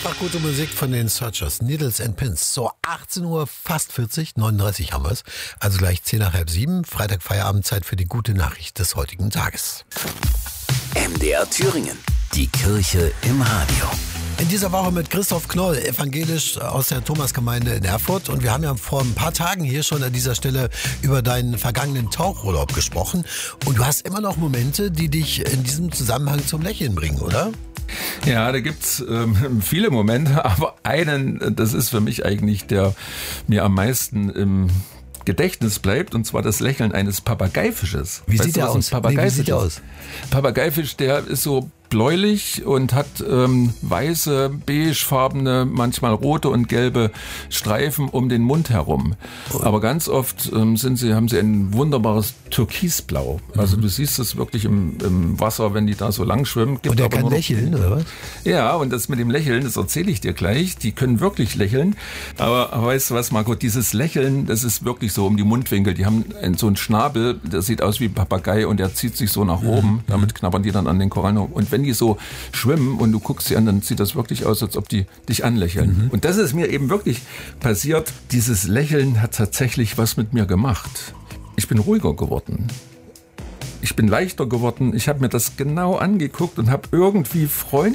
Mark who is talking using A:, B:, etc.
A: Einfach gute Musik von den Searchers, Needles and Pins. So 18 Uhr, fast 40, 39 haben wir es. Also gleich 10 nach halb 7, Freitag Feierabendzeit für die gute Nachricht des heutigen Tages.
B: MDR Thüringen, die Kirche im Radio.
A: In dieser Woche mit Christoph Knoll, evangelisch aus der Thomasgemeinde in Erfurt. Und wir haben ja vor ein paar Tagen hier schon an dieser Stelle über deinen vergangenen Tauchurlaub gesprochen. Und du hast immer noch Momente, die dich in diesem Zusammenhang zum Lächeln bringen, oder?
C: Ja, da gibt's viele Momente, aber einen, das ist für mich eigentlich der mir am meisten im Gedächtnis bleibt, und zwar das Lächeln eines Papageifisches.
A: Wie sieht der aus? Wie sieht der aus?
C: Papageifisch, der ist so bläulich und hat weiße, beigefarbene, manchmal rote und gelbe Streifen um den Mund herum. Aber ganz oft haben sie ein wunderbares Türkisblau. Also du siehst es wirklich im Wasser, wenn die da so lang schwimmen.
A: Und der kann lächeln, oder was?
C: Ja, und das mit dem Lächeln, das erzähle ich dir gleich. Die können wirklich lächeln. Aber weißt du was, Marco, dieses Lächeln, das ist wirklich so um die Mundwinkel. Die haben so einen Schnabel, der sieht aus wie ein Papagei und der zieht sich so nach oben. Damit knabbern die dann an den Korallen. Und wenn die so schwimmen und du guckst sie an, dann sieht das wirklich aus, als ob die dich anlächeln. Und das ist mir eben wirklich passiert. Dieses Lächeln hat tatsächlich was mit mir gemacht. Ich bin ruhiger geworden. Ich bin leichter geworden. Ich habe mir das genau angeguckt und habe irgendwie Freude